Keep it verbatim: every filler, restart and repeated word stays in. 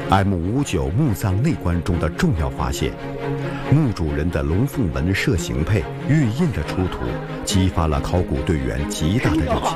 M 五九墓葬内棺中的重要发现，墓主人的龙凤纹摄形配玉印的出土，激发了考古队员极大的热情。